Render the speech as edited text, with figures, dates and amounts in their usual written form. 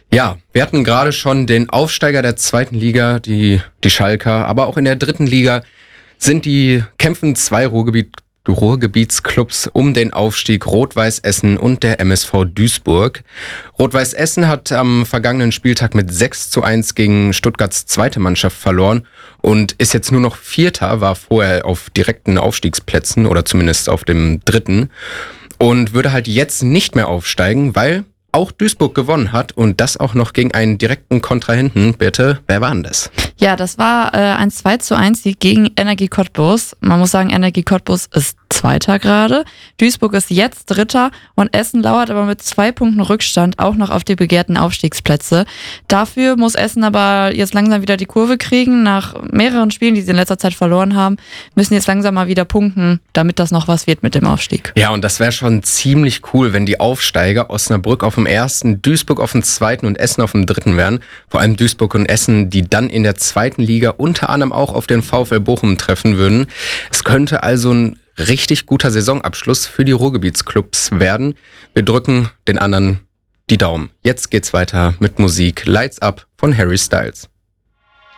Ja, wir hatten gerade schon den Aufsteiger der zweiten Liga, die Schalker, aber auch in der dritten Liga kämpfen zwei Ruhrgebietsclubs um den Aufstieg, Rot-Weiß Essen und der MSV Duisburg. Rot-Weiß Essen hat am vergangenen Spieltag mit 6:1 gegen Stuttgarts zweite Mannschaft verloren und ist jetzt nur noch Vierter, war vorher auf direkten Aufstiegsplätzen oder zumindest auf dem dritten und würde halt jetzt nicht mehr aufsteigen, weil auch Duisburg gewonnen hat und das auch noch gegen einen direkten Kontrahenten. Bitte, wer war denn das? Ja, das war ein 2:1 Sieg gegen Energie Cottbus. Man muss sagen, Energie Cottbus ist Zweiter gerade. Duisburg ist jetzt Dritter und Essen lauert aber mit 2 Punkten Rückstand auch noch auf die begehrten Aufstiegsplätze. Dafür muss Essen aber jetzt langsam wieder die Kurve kriegen. Nach mehreren Spielen, die sie in letzter Zeit verloren haben, müssen jetzt langsam mal wieder punkten, damit das noch was wird mit dem Aufstieg. Ja, und das wäre schon ziemlich cool, wenn die Aufsteiger Osnabrück auf dem ersten, Duisburg auf dem zweiten und Essen auf dem dritten wären. Vor allem Duisburg und Essen, die dann in der zweiten Liga unter anderem auch auf den VfL Bochum treffen würden. Es könnte also ein richtig guter Saisonabschluss für die Ruhrgebietsclubs werden. Wir drücken den anderen die Daumen. Jetzt geht's weiter mit Musik. Lights Up von Harry Styles.